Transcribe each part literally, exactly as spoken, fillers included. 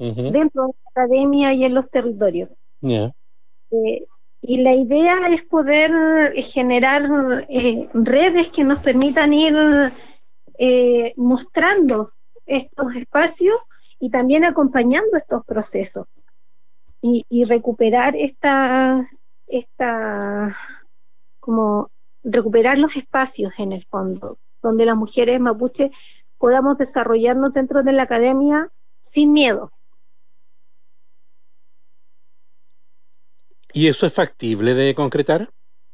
uh-huh. dentro de la academia y en los territorios. Yeah. Eh, y la idea es poder generar eh, redes que nos permitan ir eh, mostrando estos espacios y también acompañando estos procesos y, y recuperar esta esta como recuperar los espacios en el fondo donde las mujeres mapuche podamos desarrollarnos dentro de la academia sin miedo. ¿Y eso es factible de concretar?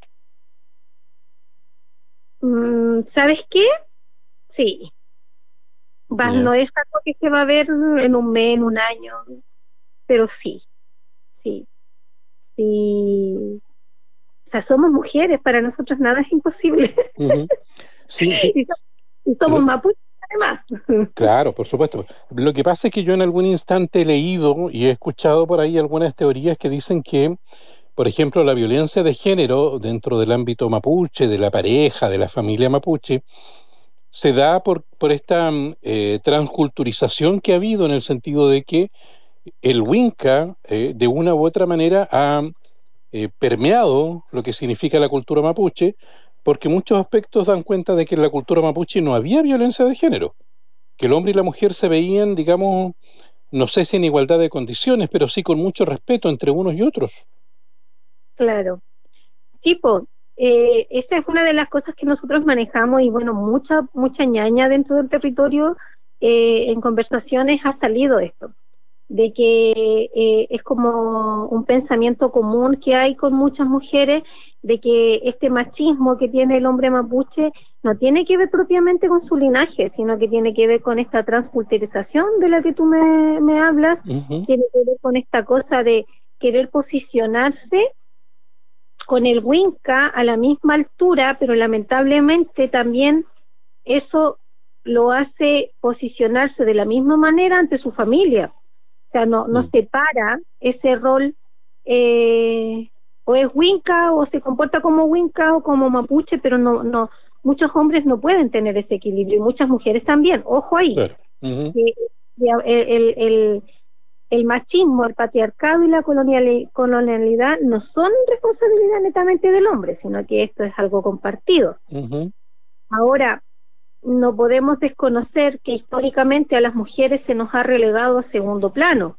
Mm, ¿Sabes qué? Sí. Va, Yeah. No es algo que se va a ver en un mes, en un año, pero sí, sí, sí. O sea, somos mujeres, para nosotros nada es imposible. Uh-huh. Sí, sí. y, so- y somos mapuches además. Claro, por supuesto. Lo que pasa es que yo en algún instante he leído y he escuchado por ahí algunas teorías que dicen que, por ejemplo, la violencia de género dentro del ámbito mapuche, de la pareja, de la familia mapuche, se da por, por esta eh, transculturización que ha habido en el sentido de que el Winca, eh, de una u otra manera, ha eh, permeado lo que significa la cultura mapuche, porque muchos aspectos dan cuenta de que en la cultura mapuche no había violencia de género, que el hombre y la mujer se veían, digamos, no sé si en igualdad de condiciones, pero sí con mucho respeto entre unos y otros. Claro. Tipo, eh, esa es una de las cosas que nosotros manejamos y bueno, mucha mucha ñaña dentro del territorio, eh, en conversaciones ha salido esto, de que eh, es como un pensamiento común que hay con muchas mujeres, de que este machismo que tiene el hombre mapuche no tiene que ver propiamente con su linaje, sino que tiene que ver con esta transculturización de la que tú me, me hablas, Uh-huh. tiene que ver con esta cosa de querer posicionarse con el Winca a la misma altura, pero lamentablemente también eso lo hace posicionarse de la misma manera ante su familia. O sea, no, no Mm. separa ese rol, eh, o es Winca o se comporta como Winca o como mapuche, pero no, no, muchos hombres no pueden tener ese equilibrio y muchas mujeres también. Ojo ahí, Claro. Uh-huh. que, que el, el, el, el machismo, el patriarcado y la colonial, colonialidad no son responsabilidad netamente del hombre, sino que esto es algo compartido. Uh-huh. Ahora, no podemos desconocer que históricamente a las mujeres se nos ha relegado a segundo plano.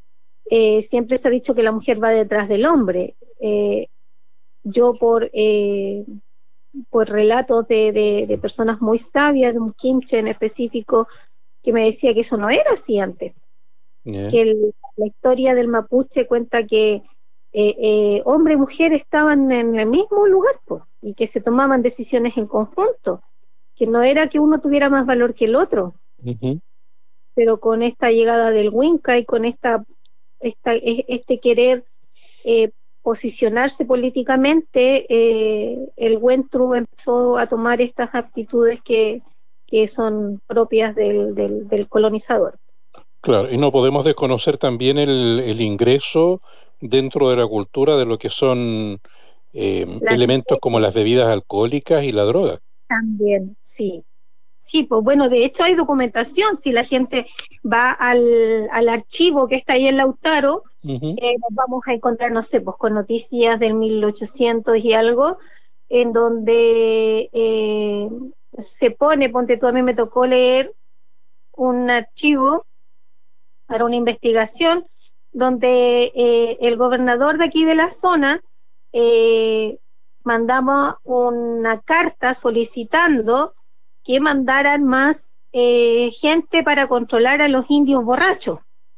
Eh, siempre se ha dicho que la mujer va detrás del hombre. Eh, yo por eh, por relatos de, de, de personas muy sabias, de un quinche en específico, que me decía que eso no era así antes. Yeah. Que el, la historia del mapuche cuenta que eh, eh, hombre y mujer estaban en el mismo lugar, pues, y que se tomaban decisiones en conjunto, que no era que uno tuviera más valor que el otro. Uh-huh. Pero con esta llegada del Winca y con esta, esta este querer eh, posicionarse políticamente, eh, el Wentru empezó a tomar estas actitudes que, que son propias del, del, del colonizador. Claro, y no podemos desconocer también el, el ingreso dentro de la cultura de lo que son eh, elementos como las bebidas alcohólicas y la droga. También, sí. Sí, pues bueno, de hecho hay documentación. Si la gente va al, al archivo que está ahí en Lautaro, uh-huh. eh, nos vamos a encontrar, no sé, pues con noticias del mil ochocientos y algo, en donde eh, se pone, ponte tú, a mí me tocó leer un archivo para una investigación donde eh, el gobernador de aquí de la zona eh, mandaba una carta solicitando que mandaran más eh, gente para controlar a los indios borrachos.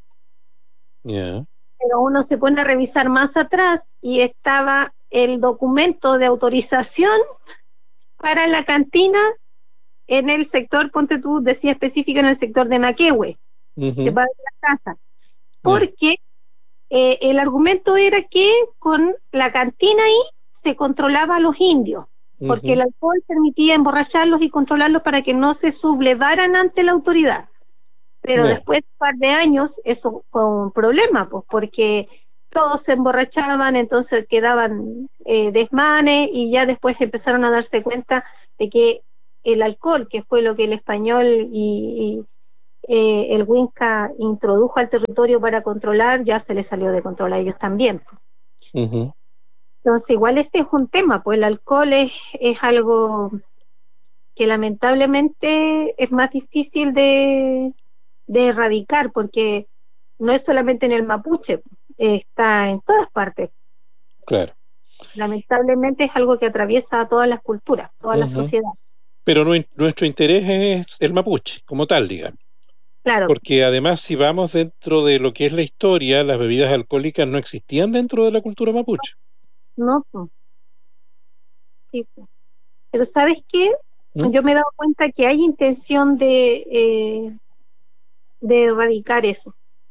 Yeah. Pero uno se pone a revisar más atrás y estaba el documento de autorización para la cantina en el sector, ponte tú, decía específico, en el sector de Naquehue, uh-huh. que va de la casa, porque yeah. eh, el argumento era que con la cantina ahí se controlaba a los indios, porque uh-huh. el alcohol permitía emborracharlos y controlarlos para que no se sublevaran ante la autoridad. Pero yeah. después de un par de años eso fue un problema, pues porque todos se emborrachaban, entonces quedaban eh, desmanes, y ya después empezaron a darse cuenta de que el alcohol, que fue lo que el español y, y eh, el Winca introdujo al territorio para controlar, ya se les salió de control a ellos también. Uh-huh. Entonces, igual este es un tema, pues el alcohol es, es algo que lamentablemente es más difícil de, de erradicar, porque no es solamente en el mapuche, está en todas partes. Claro. Lamentablemente es algo que atraviesa a todas las culturas, todas uh-huh. las sociedades. Pero no, nuestro interés es el mapuche, como tal, digamos. Claro. Porque además, si vamos dentro de lo que es la historia, las bebidas alcohólicas no existían dentro de la cultura mapuche. No, no. Sí. Pero ¿sabes qué? ¿Mm? Yo me he dado cuenta que hay intención de eh, de erradicar eso.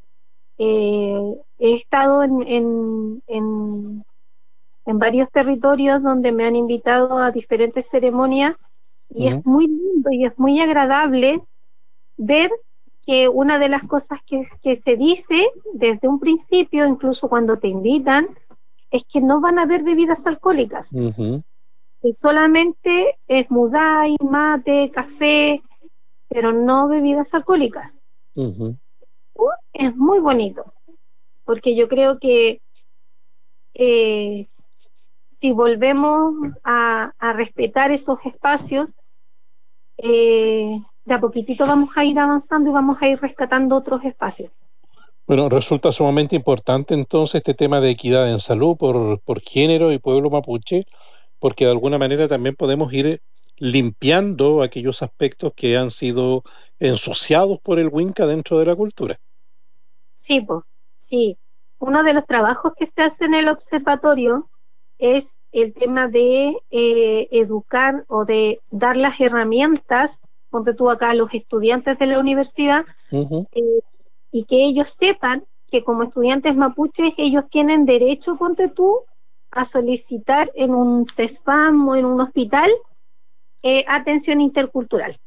Eh, he estado en, en, en, en varios territorios donde me han invitado a diferentes ceremonias y uh-huh. es muy lindo y es muy agradable ver que una de las cosas que, que se dice desde un principio, incluso cuando te invitan, es que no van a haber bebidas alcohólicas. Uh-huh. Que solamente es mudai, mate, café, pero no bebidas alcohólicas. Uh-huh. Es muy bonito, porque yo creo que eh, si volvemos a, a respetar esos espacios, eh, de a poquitito vamos a ir avanzando y vamos a ir rescatando otros espacios. Bueno, resulta sumamente importante entonces este tema de equidad en salud por, por género y pueblo mapuche, porque de alguna manera también podemos ir limpiando aquellos aspectos que han sido ensuciados por el Winca dentro de la cultura. Sí, pues, sí. Uno de los trabajos que se hace en el observatorio es el tema de eh, educar o de dar las herramientas, ponte tú acá a los estudiantes de la universidad, uh-huh. eh, y que ellos sepan que como estudiantes mapuches ellos tienen derecho, ponte tú, a solicitar en un CESPAM o en un hospital eh, atención intercultural.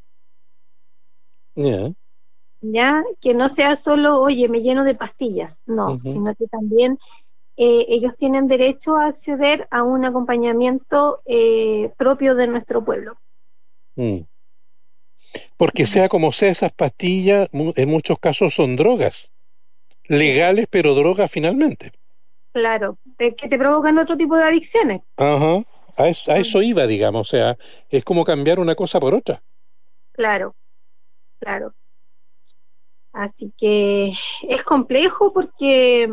Yeah. Ya, que no sea solo, oye, me lleno de pastillas, no, uh-huh. sino que también eh, ellos tienen derecho a acceder a un acompañamiento eh, propio de nuestro pueblo. Mm. Porque sea como sea, esas pastillas en muchos casos son drogas, legales pero drogas finalmente. Claro, que te provocan otro tipo de adicciones. Ajá, a eso, a eso iba, digamos, o sea, es como cambiar una cosa por otra. Claro, claro. Así que es complejo porque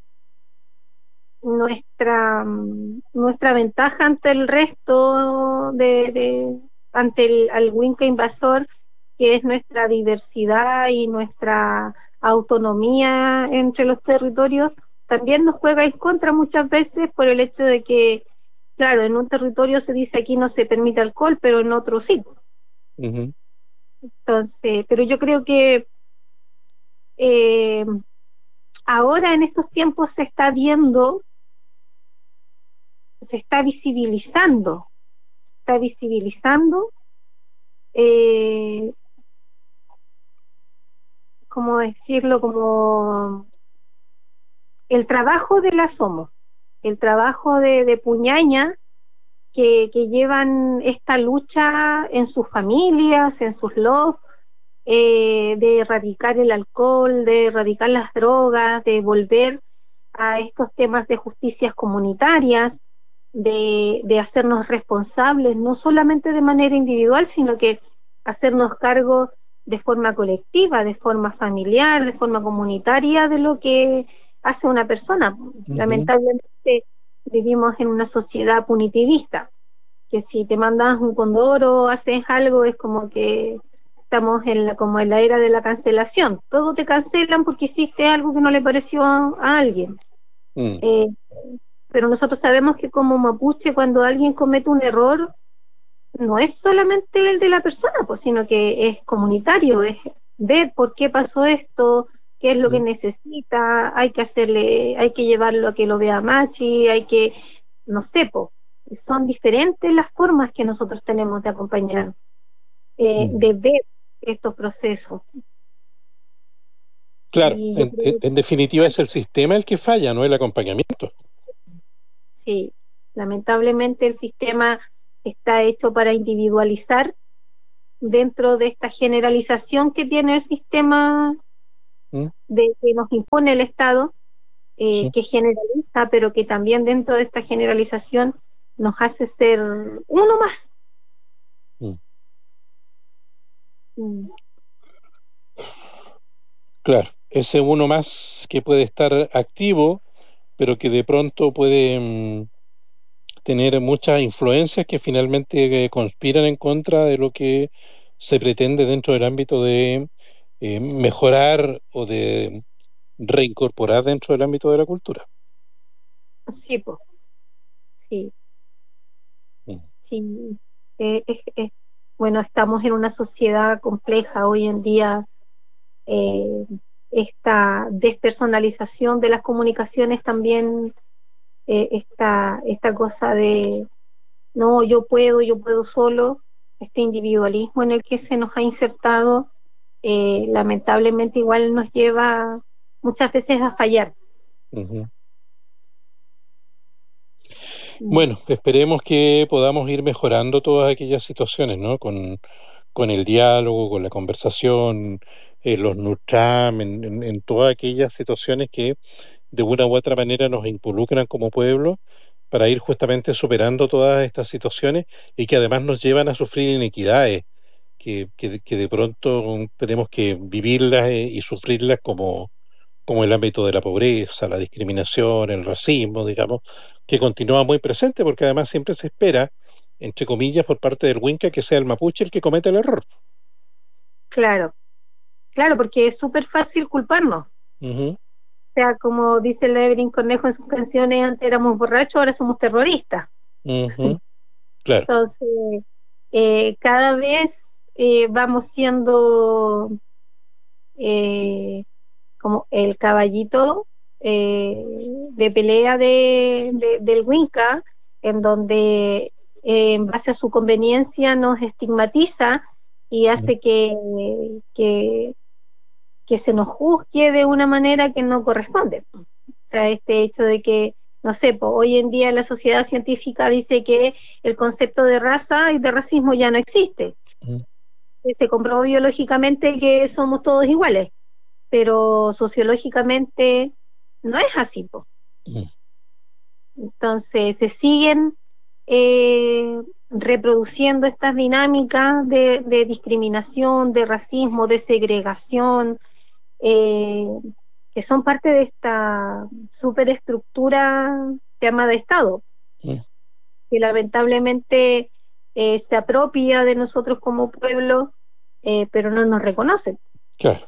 nuestra nuestra ventaja ante el resto de, de ante el al Winca invasor, que es nuestra diversidad y nuestra autonomía entre los territorios, también nos juega en contra muchas veces por el hecho de que, claro, en un territorio se dice aquí no se permite alcohol, pero en otro sí. Uh-huh. Entonces, pero yo creo que eh, ahora en estos tiempos se está viendo, se está visibilizando, está visibilizando, eh, ¿cómo decirlo? Como el trabajo de la SOMO, el trabajo de, de Puñaña, que, que llevan esta lucha en sus familias, en sus lofts, eh, de erradicar el alcohol, de erradicar las drogas, de volver a estos temas de justicias comunitarias, de, de hacernos responsables, no solamente de manera individual, sino que hacernos cargo de forma colectiva, de forma familiar, de forma comunitaria de lo que hace una persona. Uh-huh. Lamentablemente vivimos en una sociedad punitivista, que si te mandas un condor o haces algo es como que estamos en la, como en la era de la cancelación, todo te cancelan porque hiciste algo que no le pareció a, a alguien. Uh-huh. eh, pero nosotros sabemos que como mapuche, cuando alguien comete un error, no es solamente el de la persona, pues, sino que es comunitario, es ver por qué pasó esto, qué es lo que necesita, hay que hacerle, hay que llevarlo a que lo vea Machi, hay que, no sé, pues, son diferentes las formas que nosotros tenemos de acompañar, eh, mm. de ver estos procesos. Claro, en, creo... en definitiva es el sistema el que falla, no el acompañamiento. Sí, lamentablemente el sistema está hecho para individualizar dentro de esta generalización que tiene el sistema ¿Mm? de que nos impone el Estado, eh, Sí. que generaliza, pero que también dentro de esta generalización nos hace ser uno más. Mm. Mm. Claro, ese uno más que puede estar activo, pero que de pronto puede mm, tener muchas influencias que finalmente eh, conspiran en contra de lo que se pretende dentro del ámbito de eh, mejorar o de reincorporar dentro del ámbito de la cultura. Sí, pues, sí, Mm. sí. Eh, es, es- bueno, estamos en una sociedad compleja hoy en día. Eh, esta despersonalización de las comunicaciones también, eh, esta, esta cosa de no, yo puedo, yo puedo solo, este individualismo en el que se nos ha insertado, eh, lamentablemente igual nos lleva muchas veces a fallar. Ujú. Mm. Bueno, esperemos que podamos ir mejorando todas aquellas situaciones, ¿no? Con, con el diálogo, con la conversación, en los NUTRAM, en, en, en todas aquellas situaciones que de una u otra manera nos involucran como pueblo para ir justamente superando todas estas situaciones y que además nos llevan a sufrir inequidades que, que, que de pronto tenemos que vivirlas eh, y sufrirlas como como el ámbito de la pobreza, la discriminación, el racismo, digamos, que continúa muy presente porque además siempre se espera, entre comillas, por parte del Winca que sea el mapuche el que cometa el error. Claro, claro, porque es súper fácil culparnos. Uh-huh. O sea, como dice Lebrin Cornejo en sus canciones, antes éramos borrachos, ahora somos terroristas. Uh-huh. Claro. Entonces, eh, cada vez eh, vamos siendo eh, como el caballito eh, de pelea de, de del Winca, en donde eh, en base a su conveniencia nos estigmatiza y hace que, que que se nos juzgue de una manera que no corresponde. O sea, este hecho de que, no sé, pues, hoy en día la sociedad científica dice que el concepto de raza y de racismo ya no existe. Uh-huh. Se comprobó biológicamente que somos todos iguales, pero sociológicamente no es así, pues. Uh-huh. Entonces se siguen eh, reproduciendo estas dinámicas de, de discriminación, de racismo, de segregación, eh, que son parte de esta superestructura llamada Estado, Uh-huh. que lamentablemente eh, se apropia de nosotros como pueblo, eh, pero no nos reconoce. Claro.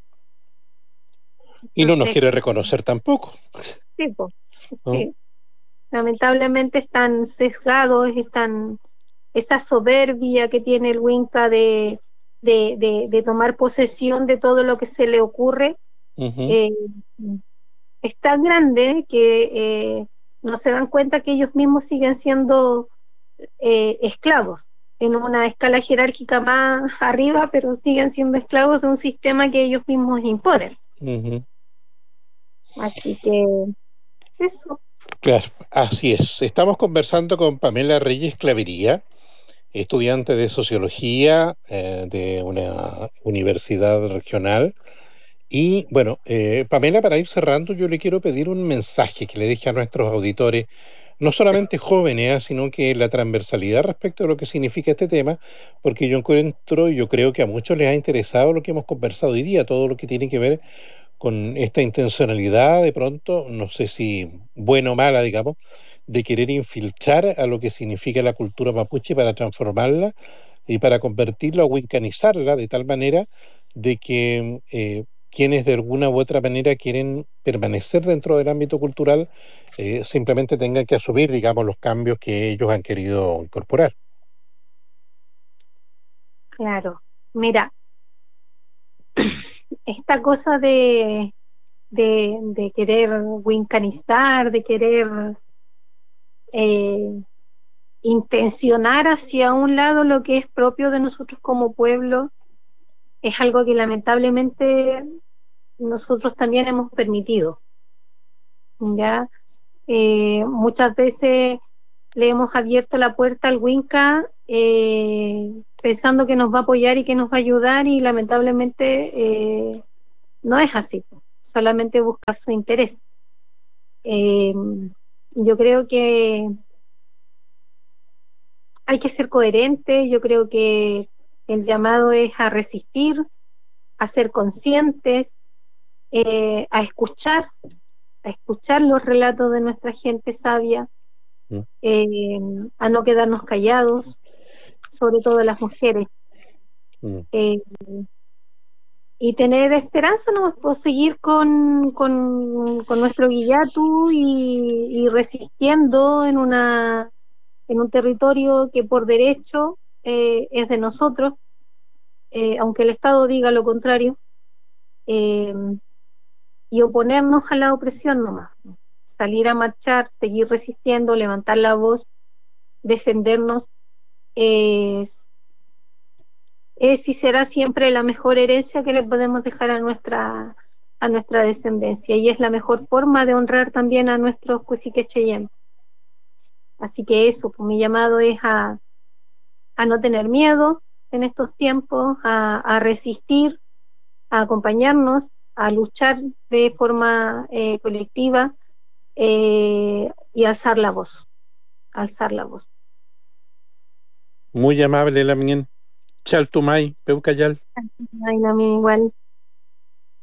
Y no nos quiere reconocer tampoco. Sí, pues, ¿no? sí. Lamentablemente están sesgados, están esa soberbia que tiene el Winca de, de, de, de tomar posesión de todo lo que se le ocurre, Uh-huh. eh, es tan grande que eh, no se dan cuenta que ellos mismos siguen siendo eh, esclavos en una escala jerárquica más arriba, pero siguen siendo esclavos de un sistema que ellos mismos imponen. Uh-huh. Así que eso. Claro, así es. Estamos conversando con Pamela Reyes Clavería, estudiante de Sociología eh, de una universidad regional. Y bueno, eh, Pamela, para ir cerrando, yo le quiero pedir un mensaje que le deje a nuestros auditores, no solamente jóvenes, ¿eh? sino que la transversalidad respecto a lo que significa este tema, porque yo encuentro, y yo creo que a muchos les ha interesado lo que hemos conversado hoy día, todo lo que tiene que ver con esta intencionalidad, de pronto, no sé si buena o mala, digamos, de querer infiltrar a lo que significa la cultura mapuche para transformarla y para convertirla o wincanizarla de tal manera de que eh, quienes de alguna u otra manera quieren permanecer dentro del ámbito cultural eh, simplemente tengan que asumir, digamos, los cambios que ellos han querido incorporar. Claro, mira, esta cosa de de, de querer wincanizar, de querer eh, intencionar hacia un lado lo que es propio de nosotros como pueblo, es algo que lamentablemente nosotros también hemos permitido. Ya eh, muchas veces le hemos abierto la puerta al Winca eh, pensando que nos va a apoyar y que nos va a ayudar, y lamentablemente eh, no es así, solamente buscar su interés. Eh, yo creo que hay que ser coherente, yo creo que el llamado es a resistir, a ser conscientes, eh, a escuchar, a escuchar los relatos de nuestra gente sabia, eh, a no quedarnos callados, sobre todo las mujeres, eh, y tener esperanza, ¿no? Pues seguir con, con, con nuestro guillatu y, y resistiendo en una en un territorio que por derecho eh, es de nosotros, eh, aunque el Estado diga lo contrario, eh, y oponernos a la opresión nomás, salir a marchar, seguir resistiendo, levantar la voz, defendernos, eh, es y será siempre la mejor herencia que le podemos dejar a nuestra a nuestra descendencia, y es la mejor forma de honrar también a nuestros Cusique Cheyenne. Así que eso, pues, mi llamado es a, a no tener miedo en estos tiempos, a, a resistir, a acompañarnos, a luchar de forma eh, colectiva, eh, y alzar la voz, alzar la voz. Muy amable, Lamien. Chaltumay, Peucayal. Ay, no, igual.